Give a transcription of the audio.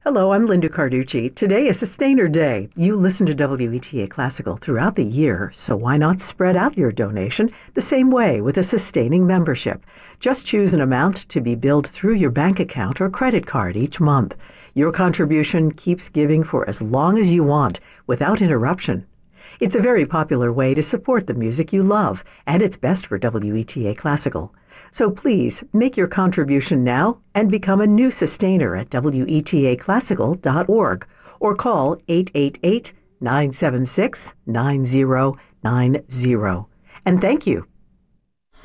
Hello, I'm Linda Carducci. Today is Sustainer Day. You listen to WETA Classical throughout the year, so why not spread out your donation the same way with a sustaining membership? Just choose an amount to be billed through your bank account or credit card each month. Your contribution keeps giving for as long as you want, without interruption. It's a very popular way to support the music you love, and it's best for WETA Classical. So please make your contribution now and become a new sustainer at WETAClassical.org or call 888-976-9090. And thank you